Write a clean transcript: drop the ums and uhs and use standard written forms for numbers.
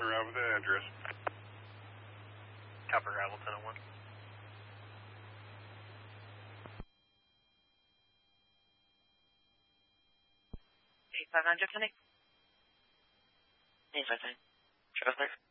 around with the address. Copper Hamilton at 1. 8500 clinic. 8500. Traveler.